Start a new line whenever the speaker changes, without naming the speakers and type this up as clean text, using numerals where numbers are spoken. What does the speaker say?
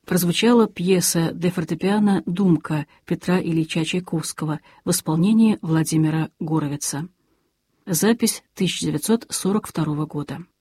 прозвучала пьеса для фортепиано «Думка» Петра Ильича Чайковского в исполнении Владимира Горовица. Запись 1942 года.